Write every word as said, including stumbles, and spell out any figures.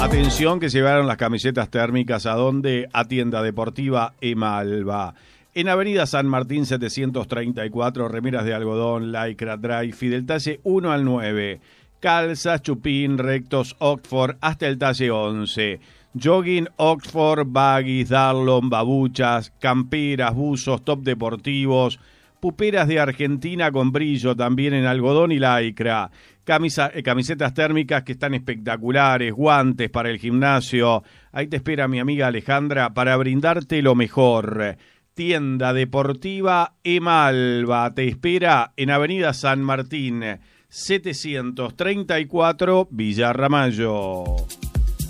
Atención que llevaron las camisetas térmicas a donde a Tienda Deportiva Emalva. En Avenida San Martín setecientos treinta y cuatro, remeras de algodón, lycra, dry, del talle uno al nueve. Calzas, chupín, rectos, Oxford, hasta el talle once. Jogging, Oxford, baggies, darlon, babuchas, camperas, buzos, top deportivos, puperas de Argentina con brillo también en algodón y lycra. Camisa, eh, camisetas térmicas que están espectaculares, guantes para el gimnasio. Ahí te espera mi amiga Alejandra para brindarte lo mejor. Tienda Deportiva Emalva te espera en Avenida San Martín setecientos treinta y cuatro, Villa Ramallo.